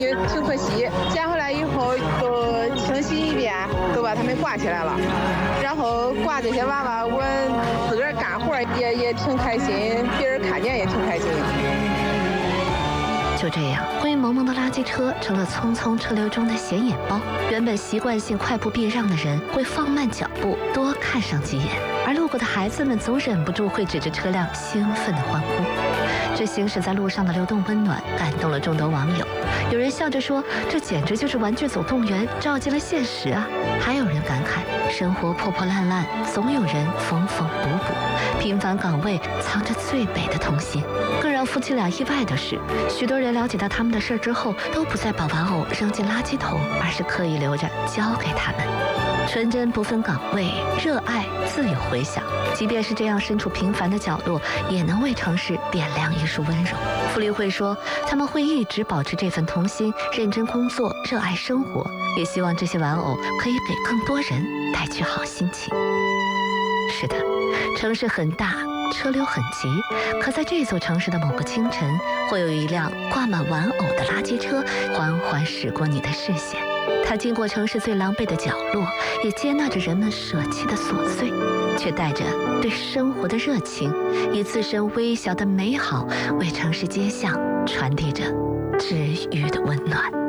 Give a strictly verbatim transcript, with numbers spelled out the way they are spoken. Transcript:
也挺可惜，捡回来以后都清洗一遍，都把它们挂起来了。然后挂这些娃娃，我自个儿干活也也挺开心，别人看见也挺开心。 就这样，灰蒙蒙的垃圾车成了匆匆车流中的显眼包。原本习惯性快步避让的人会放慢脚步，多看上几眼，而路过的孩子们总忍不住会指着车辆兴奋地欢呼。这行驶在路上的流动温暖感动了众多网友，有人笑着说：“这简直就是玩具总动员照进了现实啊！”还有人感慨：“生活破破烂烂，总有人缝缝补补，平凡岗位藏着最美的童心。”更让夫妻俩意外的是，许多人了解到他们的事之后，都不再把玩偶扔进垃圾桶，而是刻意留着交给他们。纯真不分岗位，热爱自有回响。即便是这样身处平凡的角落，也能为城市点亮一束温柔。傅立慧说，他们会一直保持这份童心，认真工作，热爱生活，也希望这些玩偶可以给更多人带去好心情。是的，城市很大，车流很急，可在这座城市的某个清晨，会有一辆挂满玩偶的垃圾车缓缓驶过你的视线。它经过城市最狼狈的角落，也接纳着人们舍弃的琐碎，却带着对生活的热情，以自身微小的美好为城市街巷传递着治愈的温暖。